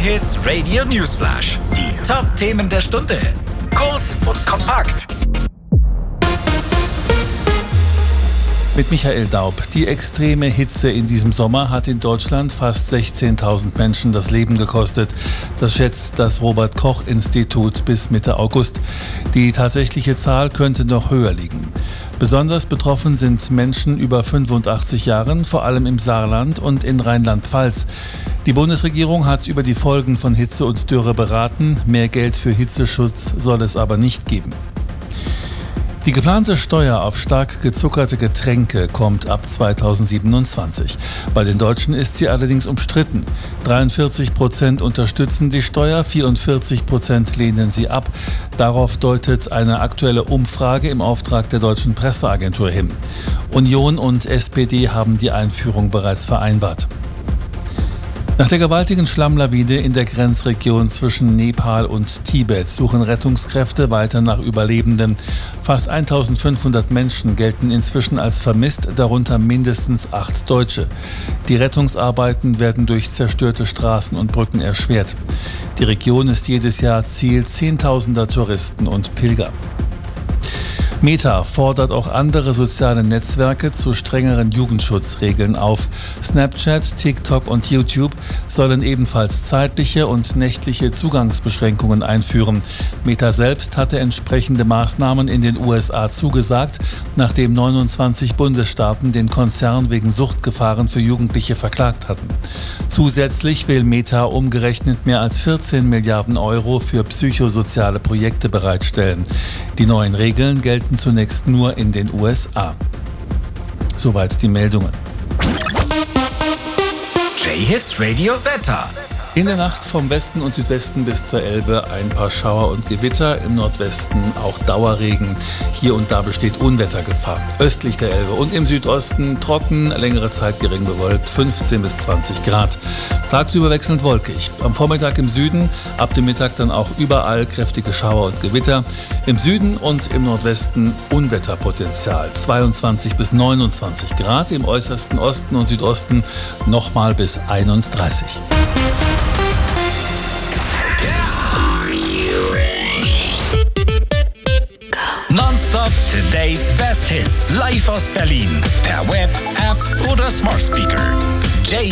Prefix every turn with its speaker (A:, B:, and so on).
A: Hits Radio Newsflash. Die Top-Themen der Stunde. Kurz und kompakt.
B: Mit Michael Daub. Die extreme Hitze in diesem Sommer hat in Deutschland fast 16.000 Menschen das Leben gekostet. Das schätzt das Robert-Koch-Institut bis Mitte August. Die tatsächliche Zahl könnte noch höher liegen. Besonders betroffen sind Menschen über 85 Jahren, vor allem im Saarland und in Rheinland-Pfalz. Die Bundesregierung hat über die Folgen von Hitze und Dürre beraten. Mehr Geld für Hitzeschutz soll es aber nicht geben. Die geplante Steuer auf stark gezuckerte Getränke kommt ab 2027. Bei den Deutschen ist sie allerdings umstritten. 43% unterstützen die Steuer, 44% lehnen sie ab. Darauf deutet eine aktuelle Umfrage im Auftrag der Deutschen Presseagentur hin. Union und SPD haben die Einführung bereits vereinbart. Nach der gewaltigen Schlammlawine in der Grenzregion zwischen Nepal und Tibet suchen Rettungskräfte weiter nach Überlebenden. Fast 1500 Menschen gelten inzwischen als vermisst, darunter mindestens 8 Deutsche. Die Rettungsarbeiten werden durch zerstörte Straßen und Brücken erschwert. Die Region ist jedes Jahr Ziel Zehntausender Touristen und Pilger. Meta fordert auch andere soziale Netzwerke zu strengeren Jugendschutzregeln auf. Snapchat, TikTok und YouTube sollen ebenfalls zeitliche und nächtliche Zugangsbeschränkungen einführen. Meta selbst hatte entsprechende Maßnahmen in den USA zugesagt, nachdem 29 Bundesstaaten den Konzern wegen Suchtgefahren für Jugendliche verklagt hatten. Zusätzlich will Meta umgerechnet mehr als 14 Milliarden Euro für psychosoziale Projekte bereitstellen. Die neuen Regeln gelten zunächst nur in den USA. Soweit die Meldungen.
A: J-Hits Radio Wetter.
B: In der Nacht vom Westen und Südwesten bis zur Elbe ein paar Schauer und Gewitter, im Nordwesten auch Dauerregen. Hier und da besteht Unwettergefahr. Östlich der Elbe und im Südosten trocken, längere Zeit gering bewölkt, 15 bis 20 Grad. Tagsüber wechselnd wolkig. Am Vormittag im Süden, ab dem Mittag dann auch überall kräftige Schauer und Gewitter. Im Süden und im Nordwesten Unwetterpotenzial, 22 bis 29 Grad. Im äußersten Osten und Südosten nochmal bis 31.
A: Nonstop Today's Best Hits. Live aus Berlin. Per Web, App oder Smart Speaker.